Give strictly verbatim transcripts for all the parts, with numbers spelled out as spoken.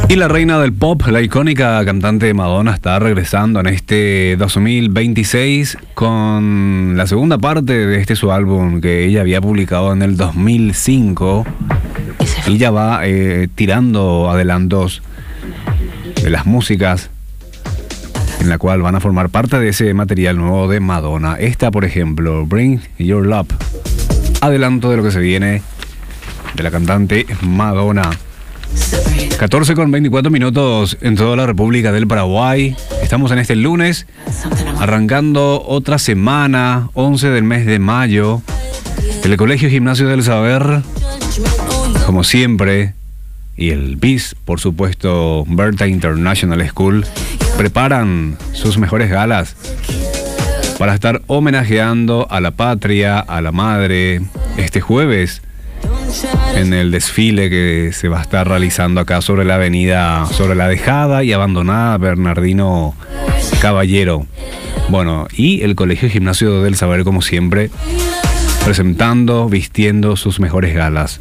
Y la reina del pop, la icónica cantante Madonna, está regresando en este dos mil veintiséis con la segunda parte de este su álbum que ella había publicado en el dos mil cinco. Y ya va eh, tirando adelantos de las músicas en la cual van a formar parte de ese material nuevo de Madonna. Esta, por ejemplo, Bring Your Love, adelanto de lo que se viene de la cantante Madonna. catorce con veinticuatro minutos en toda la República del Paraguay. Estamos en este lunes, arrancando otra semana, once del mes de mayo. El Colegio Gimnasio del Saber, como siempre, y el B I S, por supuesto, Berta International School, preparan sus mejores galas para estar homenajeando a la patria, a la madre, este jueves, en el desfile que se va a estar realizando acá sobre la avenida, sobre la dejada y abandonada Bernardino Caballero. Bueno, y el Colegio Gimnasio del Saber, como siempre, presentando, vistiendo sus mejores galas.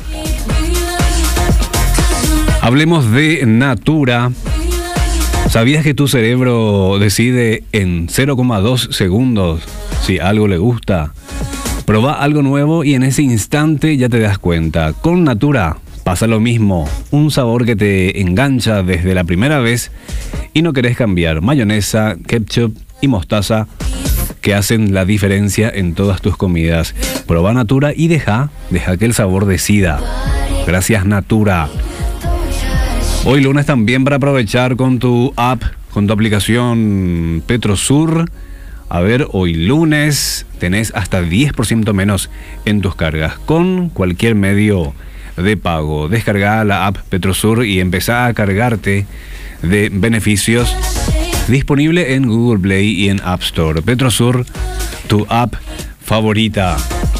Hablemos de Natura. ¿Sabías que tu cerebro decide en cero coma dos segundos si algo le gusta? Proba algo nuevo y en ese instante ya te das cuenta. Con Natura pasa lo mismo. Un sabor que te engancha desde la primera vez y no querés cambiar. Mayonesa, ketchup y mostaza que hacen la diferencia en todas tus comidas. Proba Natura y deja, deja que el sabor decida. Gracias, Natura. Hoy lunes también para aprovechar con tu app, con tu aplicación Petrosur. A ver, hoy lunes tenés hasta diez por ciento menos en tus cargas con cualquier medio de pago. Descarga la app Petrosur y empezá a cargarte de beneficios. Disponible en Google Play y en App Store. Petrosur, tu app favorita.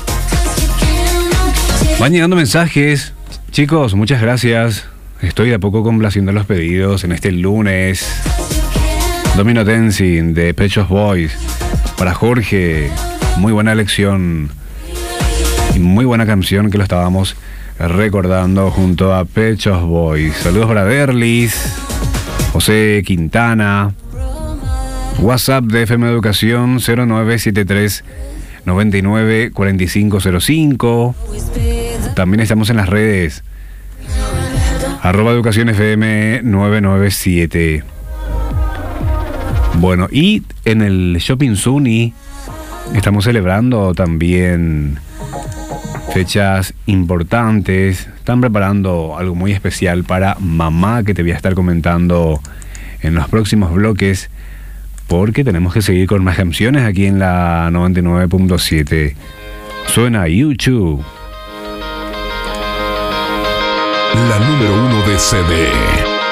Van llegando mensajes. Chicos, muchas gracias. Estoy de a poco complaciendo los pedidos en este lunes. Domino Dancing de Pet Shop Boys. Para Jorge, muy buena elección y muy buena canción que lo estábamos recordando junto a Pet Shop Boys. Saludos para Derlis, José Quintana. WhatsApp de F M Educación cero nueve siete tres nueve nueve cuatro cinco cero cinco. También estamos en las redes arroba Educación F M nueve nueve siete. Bueno, y en el Shopping Zuni estamos celebrando también fechas importantes. Están preparando algo muy especial para mamá que te voy a estar comentando en los próximos bloques, porque tenemos que seguir con más canciones aquí en la noventa y nueve punto siete. Suena YouTube. La número uno de C D.